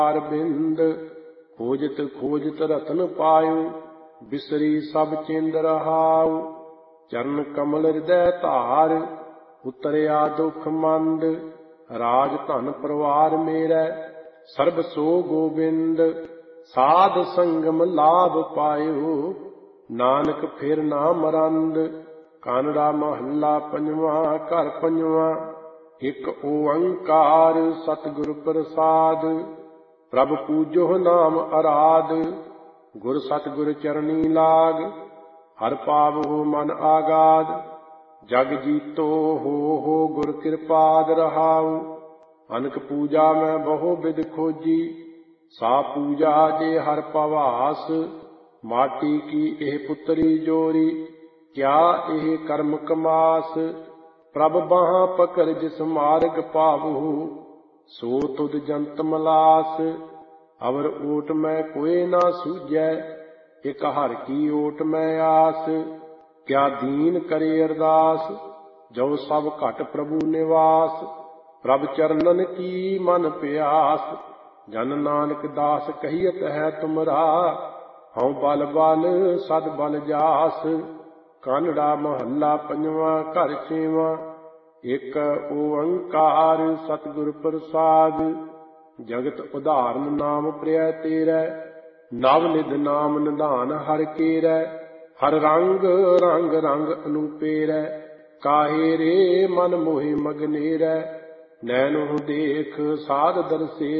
ਬਿੰਦ ਖੋਜਤ ਖੋਜਤ ਰਤਨ ਪਾਇਓ, ਬਿਸਰੀ ਸਭ ਚਿੰਦ ਰਹਾਉ। ਚਰਨ ਕਮਲ ਹਿਰਦੈ ਧਾਰ, ਉਤਰਿਆ ਦੁਖ ਮੰਦ। ਰਾਜ ਧਨ ਪਰਿਵਾਰ ਮੇਰਾ, ਸਰਬ ਸੋ ਗੋਬਿੰਦ। ਸਾਧ ਸੰਗਮ ਲਾਭ ਪਾਇਓ, ਨਾਨਕ ਫਿਰ ਨਾ ਮਰੰਦ। ਕਾਨੜਾ ਮਹੱਲਾ ਪੰਜਵਾਂ। ਘਰ ਪੰਜਵਾਂ। ਇਕ ਓੰਕਾਰ ਸਤਿਗੁਰ ਪ੍ਰਸਾਦ, ਪ੍ਰਭ ਪੂਜੋ ਨਾਮ ਅਰਾਧ। ਗੁਰ ਸਤਿਗੁਰ ਚਰਣੀ ਲਾਗ, ਹਰ ਪਾਵਹੁ ਮਨ ਆਗਾਦ। ਜਗ ਜੀਤੋ ਹੋ ਗੁਰ ਕਿਰਪਾਦ ਰਹਾਉ। ਅਨਕ ਪੂਜਾ ਮੈਂ ਬਹੁ ਬਿਦ ਖੋਜੀ, ਸਾ ਪੂਜਾ ਜੇ ਹਰ ਪਵਾਸ। ਮਾਟੀ ਕੀ ਇਹ ਪੁੱਤਰੀ ਜੋਰੀ, ਕਿਆ ਇਹ ਕਰਮ ਕਮਾਸ। ਪ੍ਰਭ ਬਾਹਾਂ ਪਕੜ ਜਿਸ ਮਾਰਗ ਪਾਵਹੁ, ਸੋ ਤੁਧ ਜੰਤ ਮਲਾਸ। ਅਵਰ ਓਟ ਮੈਂ ਕੋਇ ਨਾ ਸੂਝੈ, ਇਕ ਹਰਿ ਕੀ ਓਟ ਮੈਂ ਆਸ। ਕਿਆ ਦੀਨ ਕਰੇ ਅਰਦਾਸ, ਜੋ ਸਭ ਘਟ ਪ੍ਰਭੂ ਨਿਵਾਸ। ਪ੍ਰਭ ਚਰਨਨ ਕੀ ਮਨ ਪਿਆਸ, ਜਨ ਨਾਨਕ ਦਾਸ ਕਹੀਅਤ ਹੈ ਤੁਮਰਾ। ਹਉ ਬਲ ਬਲ ਸਦ ਬਲ ਜਾਸ। ਕਾਨੜਾ ਮਹੱਲਾ ਪੰਜਵਾਂ। ਘਰ ਛੇਵਾਂ। ਇਕ ਓੰਕਾਰ ਸਤਿਗੁਰ ਪ੍ਰਸਾਦ, ਜਗਤ ਉਦਾਹਰਨ ਨਾਮ ਪ੍ਰਿਆ ਤੇਰਾ। ਨਵ ਨਿਧ ਨਾਮ ਨਿਧਾਨ ਹਰਿ ਕੇਰਾ, ਹਰ ਰੰਗ ਰੰਗ ਰੰਗ ਅਨੂਪੇਰਾ। ਕਾਹੇ ਰੇ ਮਨ ਮੋਹਿ ਮਗਨੇਰਾ, ਨੈਣੋ ਦੇਖ ਸਾਧ ਦਰਸੇ